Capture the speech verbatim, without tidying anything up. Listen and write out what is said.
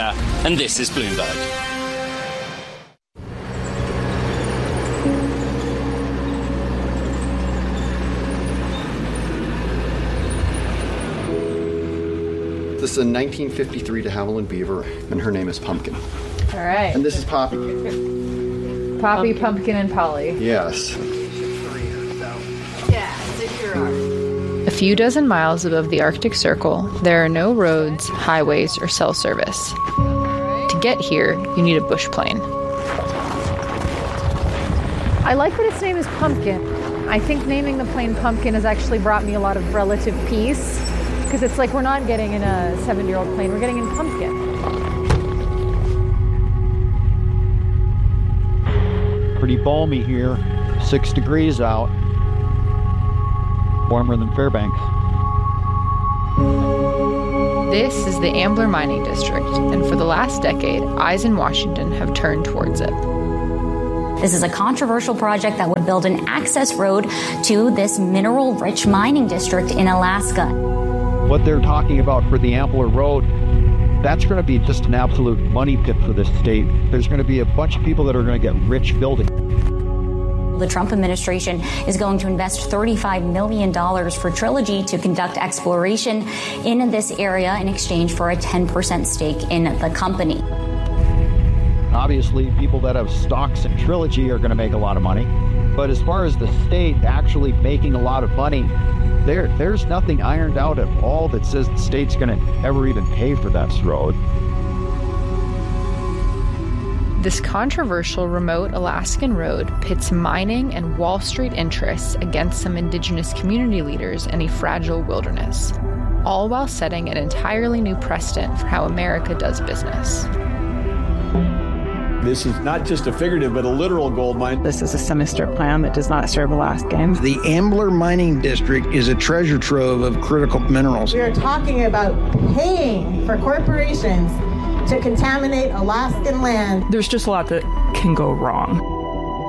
Canada, and this is Bloomberg. This is a nineteen fifty-three de Havilland Beaver, and her name is Pumpkin. All right. And this is Poppy. Poppy, Pumpkin, Pumpkin and Polly. Yes. Yeah, so here are. A few dozen miles above the Arctic Circle, there are no roads, highways, or cell service. To get here, you need a bush plane. I like that its name is Pumpkin. I think naming the plane Pumpkin has actually brought me a lot of relative peace, because it's like we're not getting in a seventy-year-old plane, we're getting in Pumpkin. Pretty balmy here, six degrees out. Warmer than Fairbanks. This is the Ambler Mining District, and for the last decade, eyes in Washington have turned towards it. This is a controversial project that would build an access road to this mineral-rich mining district in Alaska. What they're talking about for the Ambler Road, that's going to be just an absolute money pit for this state. There's going to be a bunch of people that are going to get rich building. The Trump administration is going to invest thirty-five million dollars for Trilogy to conduct exploration in this area in exchange for a ten percent stake in the company. Obviously, people that have stocks in Trilogy are going to make a lot of money. But as far as the state actually making a lot of money, there there's nothing ironed out at all that says the state's going to ever even pay for that road. This controversial remote Alaskan road pits mining and Wall Street interests against some indigenous community leaders in a fragile wilderness, all while setting an entirely new precedent for how America does business. This is not just a figurative, but a literal gold mine. This is a semester plan that does not serve Alaskans. The Ambler Mining District is a treasure trove of critical minerals. We are talking about paying for corporations to contaminate Alaskan land. There's just a lot that can go wrong.